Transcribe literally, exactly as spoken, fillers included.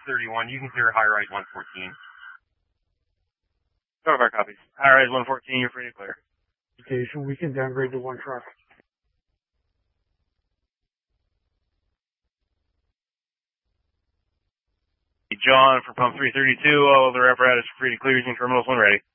thirty-one. You can clear high rise one fourteen. None of our copies. High rise one fourteen, you're free to clear. Okay, so we can downgrade to one truck. John from pump three thirty-two, all other apparatus free to clear using terminals when ready.